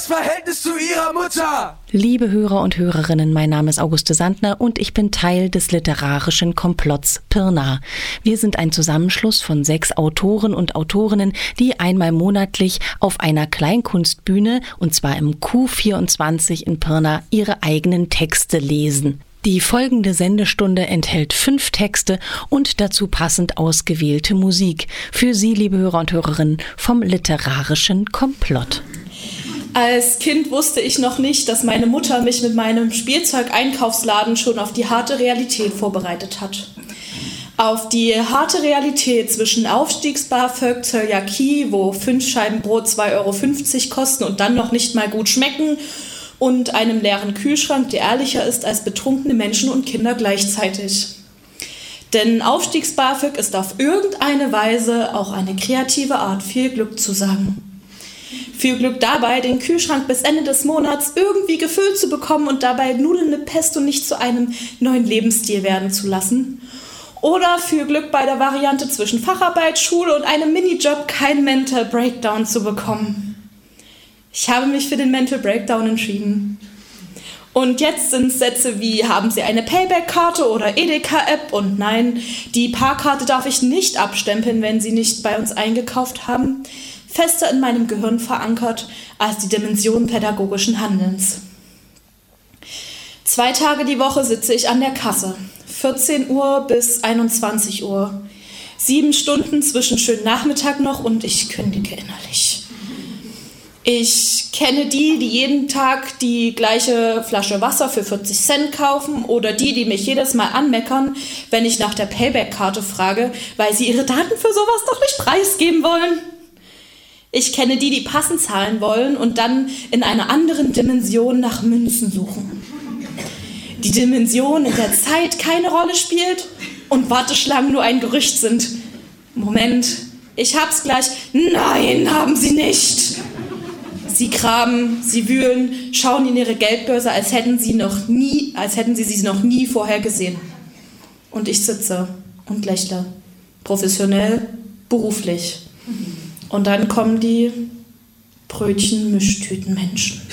Verhältnis zu ihrer Mutter! Liebe Hörer und Hörerinnen, mein Name ist Auguste Sandner und ich bin Teil des literarischen Komplotts Pirna. Wir sind ein Zusammenschluss von 6 Autoren und Autorinnen, die einmal monatlich auf einer Kleinkunstbühne, und zwar im Q24 in Pirna, ihre eigenen Texte lesen. Die folgende Sendestunde enthält 5 Texte und dazu passend ausgewählte Musik. Für Sie, liebe Hörer und Hörerinnen, vom literarischen Komplott. Als Kind wusste ich noch nicht, dass meine Mutter mich mit meinem Spielzeugeinkaufsladen schon auf die harte Realität vorbereitet hat. Auf die harte Realität zwischen Aufstiegs-BAföG, Zöliakie, wo 5 Scheiben Brot 2,50 € kosten und dann noch nicht mal gut schmecken, und einem leeren Kühlschrank, der ehrlicher ist als betrunkene Menschen und Kinder gleichzeitig. Denn Aufstiegs-BAföG ist auf irgendeine Weise auch eine kreative Art, viel Glück zu sagen. Viel Glück dabei, den Kühlschrank bis Ende des Monats irgendwie gefüllt zu bekommen und dabei Nudeln mit Pesto nicht zu einem neuen Lebensstil werden zu lassen. Oder viel Glück bei der Variante zwischen Facharbeit, Schule und einem Minijob keinen Mental Breakdown zu bekommen. Ich habe mich für den Mental Breakdown entschieden. Und jetzt sind Sätze wie, haben Sie eine Payback-Karte oder Edeka-App? Und nein, die Parkkarte darf ich nicht abstempeln, wenn Sie nicht bei uns eingekauft haben. Fester in meinem Gehirn verankert als die Dimension pädagogischen Handelns. 2 Tage die Woche sitze ich an der Kasse. 14 Uhr bis 21 Uhr. 7 Stunden zwischen schönen Nachmittag noch und ich kündige innerlich. Ich kenne die jeden Tag die gleiche Flasche Wasser für 40 Cent kaufen oder die mich jedes Mal anmeckern, wenn ich nach der Payback-Karte frage, weil sie ihre Daten für sowas doch nicht preisgeben wollen. Ich kenne die passend zahlen wollen und dann in einer anderen Dimension nach Münzen suchen. Die Dimension, in der Zeit keine Rolle spielt und Warteschlangen nur ein Gerücht sind. Moment, ich hab's gleich. Nein, haben sie nicht. Sie graben, sie wühlen, schauen in ihre Geldbörse, als hätten sie sie noch nie vorher gesehen. Und ich sitze und lächle. Professionell, beruflich. Und dann kommen die Brötchen-Mischtüten-Menschen.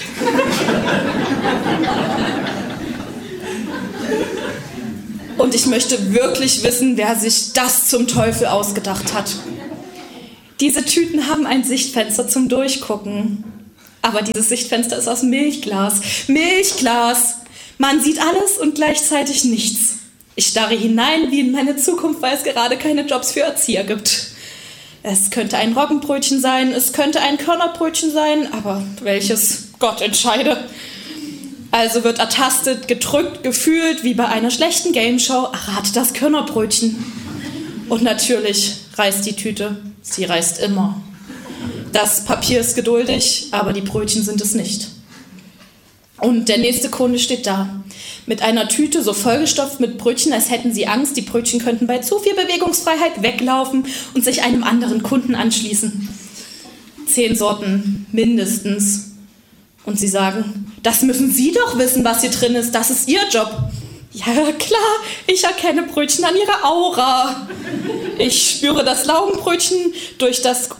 Und ich möchte wirklich wissen, wer sich das zum Teufel ausgedacht hat. Diese Tüten haben ein Sichtfenster zum Durchgucken. Aber dieses Sichtfenster ist aus Milchglas. Milchglas! Man sieht alles und gleichzeitig nichts. Ich starre hinein wie in meine Zukunft, weil es gerade keine Jobs für Erzieher gibt. Es könnte ein Roggenbrötchen sein, es könnte ein Körnerbrötchen sein, aber welches? Gott entscheide. Also wird ertastet, gedrückt, gefühlt, wie bei einer schlechten Gameshow, errate das Körnerbrötchen. Und natürlich reißt die Tüte, sie reißt immer. Das Papier ist geduldig, aber die Brötchen sind es nicht. Und der nächste Kunde steht da, mit einer Tüte so vollgestopft mit Brötchen, als hätten sie Angst, die Brötchen könnten bei zu viel Bewegungsfreiheit weglaufen und sich einem anderen Kunden anschließen. 10 Sorten, mindestens. Und sie sagen, das müssen Sie doch wissen, was hier drin ist, das ist Ihr Job. Ja klar, ich erkenne Brötchen an ihrer Aura. Ich spüre das Laugenbrötchen durch das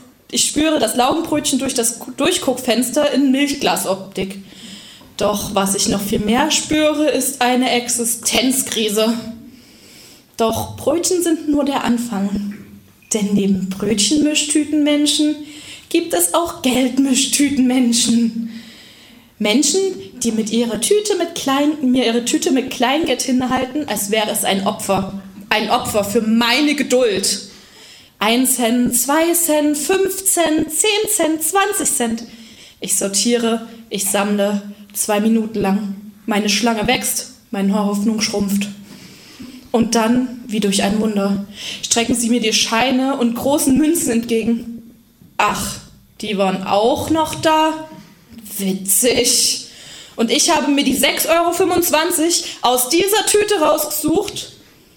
Durchguckfenster in Milchglasoptik. Doch was ich noch viel mehr spüre, ist eine Existenzkrise. Doch Brötchen sind nur der Anfang. Denn neben Brötchenmischtütenmenschen gibt es auch Geldmischtütenmenschen. Menschen, die mir ihre Tüte mit Kleingeld hinhalten, als wäre es ein Opfer. Ein Opfer für meine Geduld. 1 Cent, 2 Cent, 5 Cent, 10 Cent, 20 Cent. Ich sortiere, ich sammle, 2 Minuten lang. Meine Schlange wächst, meine Hoffnung schrumpft. Und dann, wie durch ein Wunder, strecken sie mir die Scheine und großen Münzen entgegen. Ach, die waren auch noch da? Witzig. Und ich habe mir die 6,25 € aus dieser Tüte rausgesucht.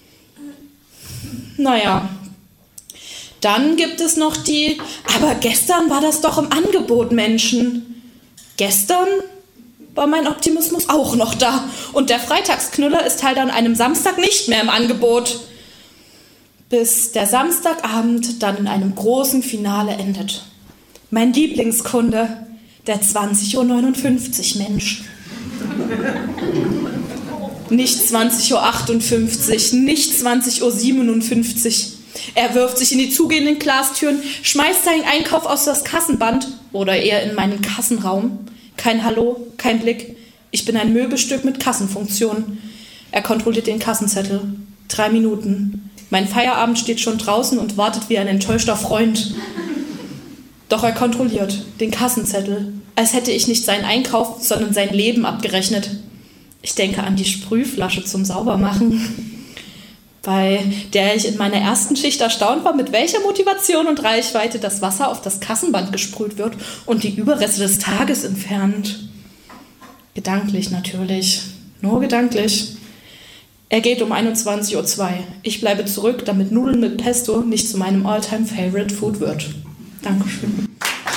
Naja. Dann gibt es noch die, aber gestern war das doch im Angebot, Menschen. Gestern war mein Optimismus auch noch da. Und der Freitagsknüller ist halt an einem Samstag nicht mehr im Angebot. Bis der Samstagabend dann in einem großen Finale endet. Mein Lieblingskunde, Der 20:59 Uhr Mensch. Nicht 20:58 Uhr, nicht 20:57 Uhr. Er wirft sich in die zugehenden Glastüren, schmeißt seinen Einkauf aus das Kassenband oder eher in meinen Kassenraum. Kein Hallo, kein Blick. Ich bin ein Möbelstück mit Kassenfunktion. Er kontrolliert den Kassenzettel. 3 Minuten. Mein Feierabend steht schon draußen und wartet wie ein enttäuschter Freund. Doch er kontrolliert den Kassenzettel, als hätte ich nicht seinen Einkauf, sondern sein Leben abgerechnet. Ich denke an die Sprühflasche zum Saubermachen, bei der ich in meiner ersten Schicht erstaunt war, mit welcher Motivation und Reichweite das Wasser auf das Kassenband gesprüht wird und die Überreste des Tages entfernt. Gedanklich natürlich, nur gedanklich. Er geht um 21:02 Uhr. Ich bleibe zurück, damit Nudeln mit Pesto nicht zu meinem All-Time-Favorite Food wird. Dankeschön.